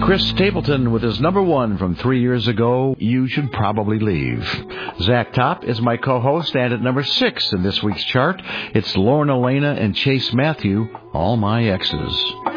Chris Stapleton with his number one from 3 years ago, You Should Probably Leave. Zach Top is my co-host, and at number 6 in this week's chart, it's Lorna Lana and Chase Matthew, All My Exes.